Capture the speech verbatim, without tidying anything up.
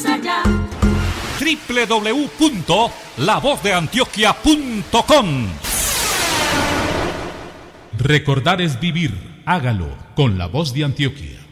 allá. doble u doble u doble u punto la voz de antioquia punto com. Recordar es vivir. Hágalo con La Voz de Antioquia.